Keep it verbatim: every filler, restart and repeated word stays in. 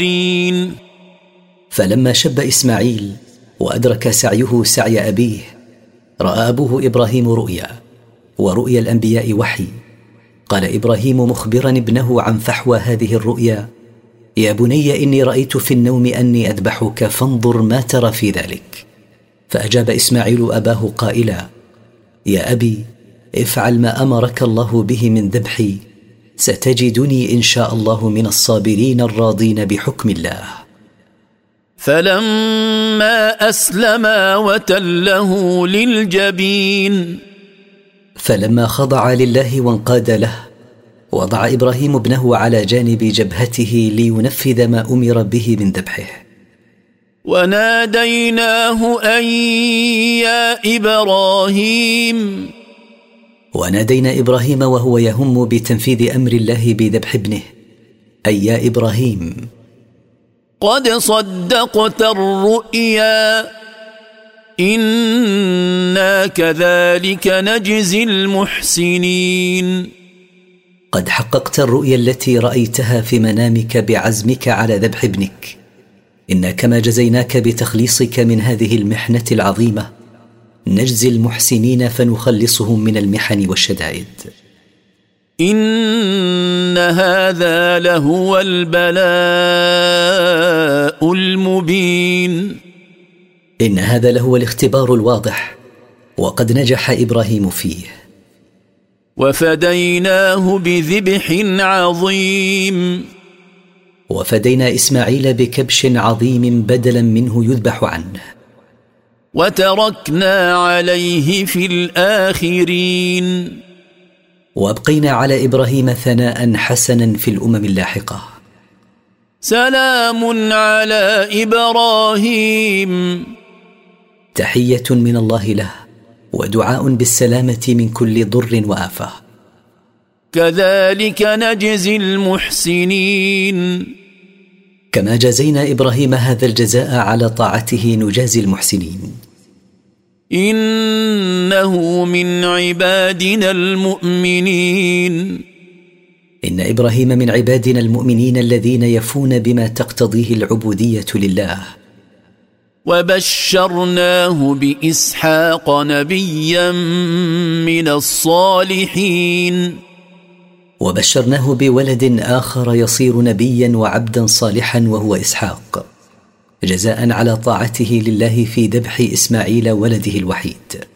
فلما شب إسماعيل وأدرك سعيه سعي أبيه، رأى أبوه إبراهيم رؤيا، ورؤيا الأنبياء وحي. قال إبراهيم مخبرا ابنه عن فحوى هذه الرؤيا: يا بني إني رأيت في النوم أني أذبحك فانظر ما ترى في ذلك. فأجاب إسماعيل أباه قائلا: يا أبي، افعل ما أمرك الله به من ذبحي، ستجدني إن شاء الله من الصابرين الراضين بحكم الله. فلما أسلما وتله للجبين، فلما خضع لله وانقاد له، وضع إبراهيم ابنه على جانب جبهته لينفذ ما أمر به من ذبحه. وناديناه أن يا إبراهيم، ونادينا إبراهيم وهو يهم بتنفيذ أمر الله بذبح ابنه: أي يا إبراهيم، قد صدقت الرؤيا، إنا كذلك نجزي المحسنين. قد حققت الرؤيا التي رأيتها في منامك بعزمك على ذبح ابنك، إنا كما جزيناك بتخليصك من هذه المحنة العظيمة نجزي المحسنين فنخلصهم من المحن والشدائد. إن هذا لهو البلاء المبين. إن هذا لهو الاختبار الواضح، وقد نجح إبراهيم فيه. وفديناه بذبح عظيم، وفدينا إسماعيل بكبش عظيم بدلا منه يذبح عنه. وتركنا عليه في الآخرين، وأبقينا على إبراهيم ثناء حسنا في الأمم اللاحقة. سلام على إبراهيم، تحية من الله له، ودعاء بالسلامة من كل ضر وآفة. كذلك نجزي المحسنين، كما جزينا إبراهيم هذا الجزاء على طاعته نجازي المحسنين. إنه من عبادنا المؤمنين، إن إبراهيم من عبادنا المؤمنين الذين يفون بما تقتضيه العبودية لله. وبشرناه بإسحاق نبيا من الصالحين، وبشرناه بولد آخر يصير نبيا وعبدا صالحا وهو إسحاق، جزاء على طاعته لله في ذبح إسماعيل ولده الوحيد.